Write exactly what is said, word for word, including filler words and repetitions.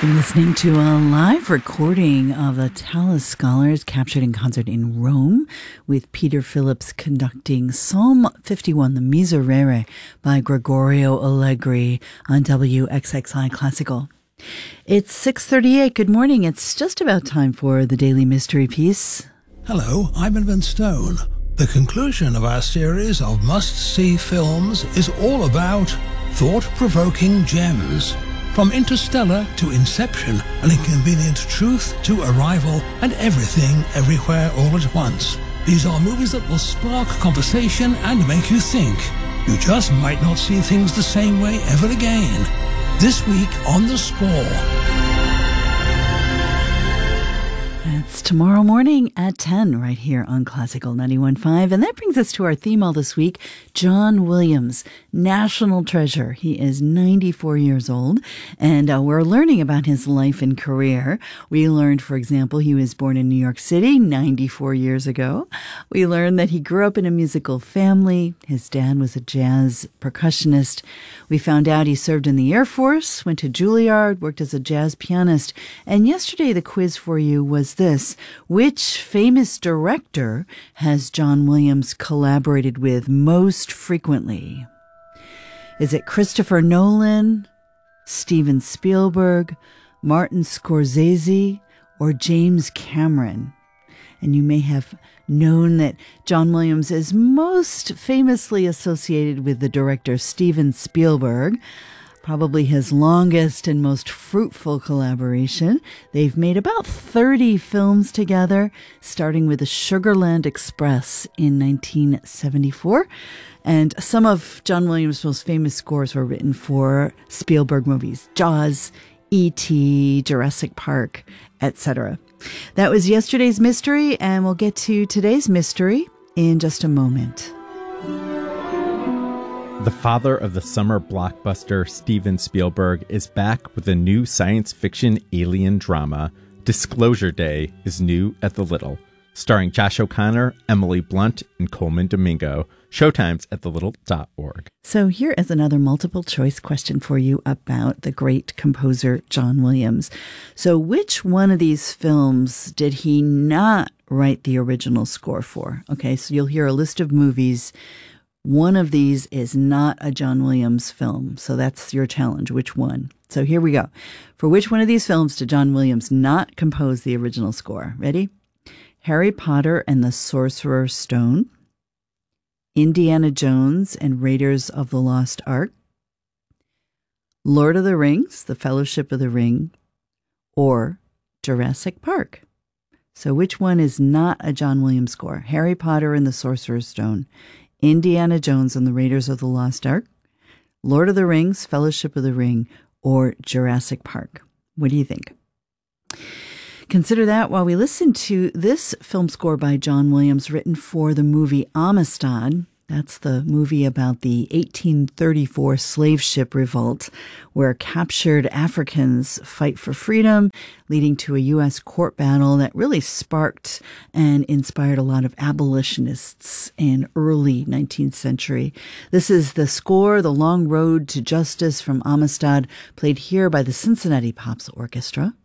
been listening to a live recording of the Tallis Scholars captured in concert in Rome, with Peter Phillips conducting Psalm fifty-one, the Miserere, by Gregorio Allegri on W X X I Classical. It's six thirty-eight. Good morning. It's just about time for the Daily Mystery Piece. Hello, I'm Edmund Stone. The conclusion of our series of must-see films is all about thought-provoking gems. From Interstellar to Inception, An Inconvenient Truth to Arrival, and Everything, Everywhere, All at Once. These are movies that will spark conversation and make you think. You just might not see things the same way ever again. This week on The Score. It's tomorrow morning at ten right here on Classical ninety-one point five. And that brings us to our theme all this week, John Williams, national treasure. He is ninety-four years old, and uh, we're learning about his life and career. We learned, for example, he was born in New York City ninety-four years ago. We learned that he grew up in a musical family. His dad was a jazz percussionist. We found out he served in the Air Force, went to Juilliard, worked as a jazz pianist. And yesterday the quiz for you was this: which famous director has John Williams collaborated with most frequently? Is it Christopher Nolan, Steven Spielberg, Martin Scorsese, or James Cameron? And you may have known that John Williams is most famously associated with the director Steven Spielberg, probably his longest and most fruitful collaboration. They've made about thirty films together, starting with the Sugarland Express in nineteen seventy-four. And some of John Williams' most famous scores were written for Spielberg movies: Jaws, E T, Jurassic Park, et cetera. That was yesterday's mystery, and we'll get to today's mystery in just a moment. The father of the summer blockbuster, Steven Spielberg, is back with a new science fiction alien drama. Disclosure Day is new at the Little, starring Josh O'Connor, Emily Blunt, and Coleman Domingo. Showtimes at the little dot org. So here is another multiple choice question for you about the great composer John Williams. So which one of these films did he not write the original score for? Okay, so you'll hear a list of movies. One of these is not a John Williams film. So that's your challenge. Which one? So here we go. For which one of these films did John Williams not compose the original score? Ready? Harry Potter and the Sorcerer's Stone, Indiana Jones and Raiders of the Lost Ark, Lord of the Rings, The Fellowship of the Ring, or Jurassic Park. So which one is not a John Williams score? Harry Potter and the Sorcerer's Stone, Indiana Jones and the Raiders of the Lost Ark, Lord of the Rings, Fellowship of the Ring, or Jurassic Park. What do you think? Consider that while we listen to this film score by John Williams, written for the movie Amistad. That's the movie about the eighteen thirty-four slave ship revolt, where captured Africans fight for freedom, leading to a U S court battle that really sparked and inspired a lot of abolitionists in early nineteenth century. This is the score, The Long Road to Justice from Amistad, played here by the Cincinnati Pops Orchestra.